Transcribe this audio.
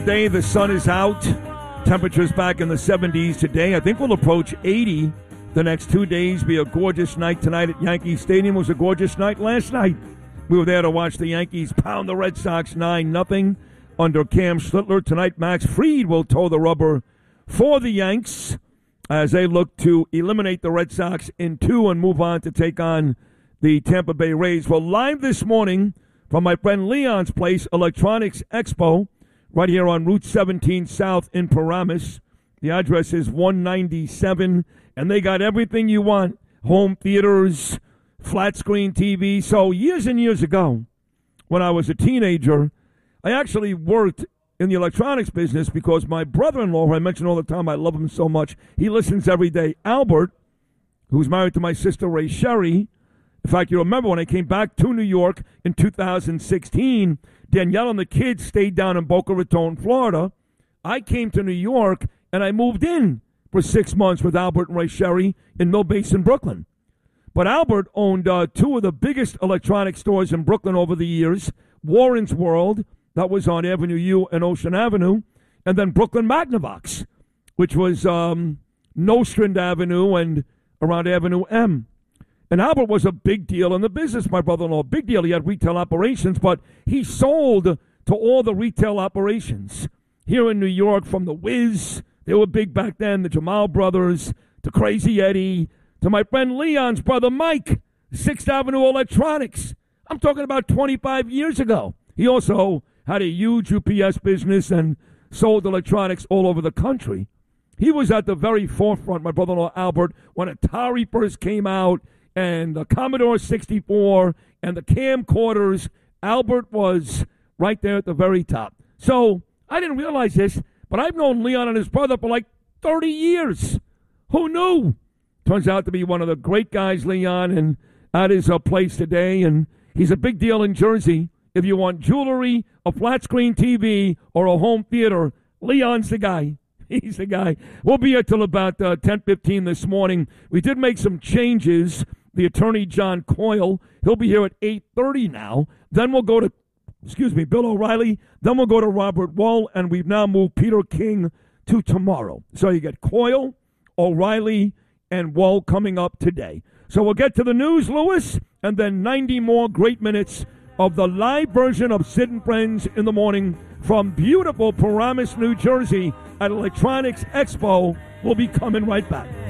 Today, the sun is out. Temperatures back in the 70s today. I think we'll approach 80 the next 2 days. Be a gorgeous night tonight at Yankee Stadium. It was a gorgeous night last night. We were there to watch the Yankees pound the Red Sox 9-0 under Cam Schlittler. Tonight, Max Fried will toe the rubber for the Yanks as they look to eliminate the Red Sox in 2 and move on to take on the Tampa Bay Rays. Well, live this morning from my friend Leon's place, Electronics Expo, right here on Route 17 South in Paramus. The address is 197, and they got everything you want. Home theaters, flat screen TV. So years and years ago, when I was a teenager, I actually worked in the electronics business because my brother-in-law, who I mention all the time, I love him so much, he listens every day, Albert, who's married to my sister Ray Sherry. In fact, you remember when I came back to New York in 2016, Danielle and the kids stayed down in Boca Raton, Florida. I came to New York, and I moved in for 6 months with Albert and Ray Sherry in Mill Basin, Brooklyn. But Albert owned 2 of the biggest electronic stores in Brooklyn over the years, Warren's World, that was on Avenue U and Ocean Avenue, and then Brooklyn Magnavox, which was Nostrand Avenue and around Avenue M. And Albert was a big deal in the business, my brother-in-law. Big deal. He had retail operations, but he sold to all the retail operations. Here in New York, from the Wiz, they were big back then, the Jamal Brothers, to Crazy Eddie, to my friend Leon's brother Mike, 6th Avenue Electronics. I'm talking about 25 years ago. He also had a huge UPS business and sold electronics all over the country. He was at the very forefront, my brother-in-law Albert, when Atari first came out, and the Commodore 64 and the camcorders. Albert was right there at the very top. So I didn't realize this, but I've known Leon and his brother for like 30 years. Who knew? Turns out to be one of the great guys, Leon, and at his place today. And he's a big deal in Jersey. If you want jewelry, a flat screen TV, or a home theater, Leon's the guy. He's the guy. We'll be here till about 10:15 this morning. We did make some changes. The attorney, John Coyle, he'll be here at 8:30 now. Then we'll go to, Bill O'Reilly. Then we'll go to Robert Wall, and we've now moved Peter King to tomorrow. So you get Coyle, O'Reilly, and Wall coming up today. So we'll get to the news, Lewis, and then 90 more great minutes of the live version of Sid and Friends in the Morning from beautiful Paramus, New Jersey at Electronics Expo. We'll be coming right back.